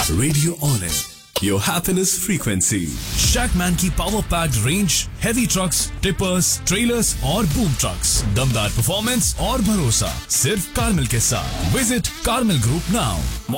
Radio Honor, your happiness frequency. Shackman की power packed range, heavy trucks, tippers, trailers और boom trucks, दमदार performance और भरोसा सिर्फ कार्मिल के साथ। Visit कार्मिल group now.